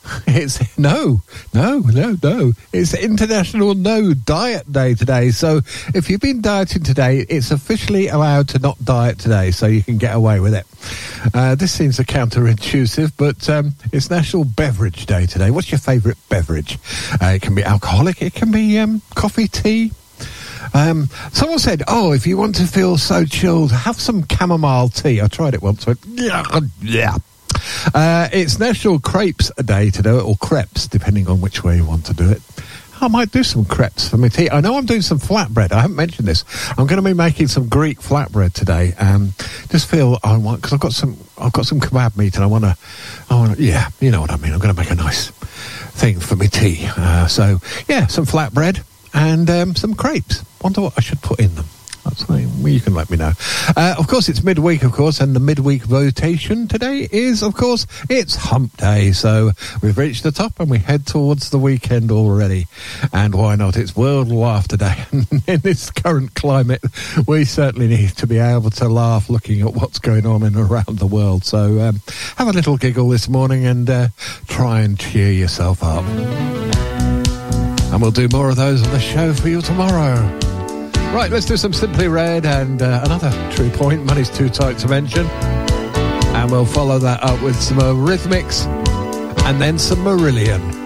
It's no. It's International No Diet Day today. So if you've been dieting today, it's officially allowed to not diet today, so you can get away with it. This seems counterintuitive, but it's National Beverage Day today. What's your favourite beverage? It can be alcoholic. It can be coffee, tea. Someone said, if you want to feel so chilled, have some chamomile tea. I tried it once. Yeah. It's National Crepes Day today, or crepes, depending on which way you want to do it. I might do some crepes for my tea. I know I'm doing some flatbread. I haven't mentioned this. I'm going to be making some Greek flatbread today. Just feel I want, because I've got some kebab meat, and I want to, yeah, you know what I mean. I'm going to make a nice thing for my tea. So yeah, some flatbread and some crepes. Wonder what I should put in them. You can let me know. Of course, it's midweek, and the midweek votation today is, of course, it's Hump Day. So we've reached the top and we head towards the weekend already. And why not? It's World Laughter Day. In this current climate, we certainly need to be able to laugh looking at what's going on in around the world. So have a little giggle this morning and try and cheer yourself up. And we'll do more of those on the show for you tomorrow. Right, let's do some Simply Red and another True Point, Money's Too Tight to Mention. And we'll follow that up with some Rhythmics and then some Marillion.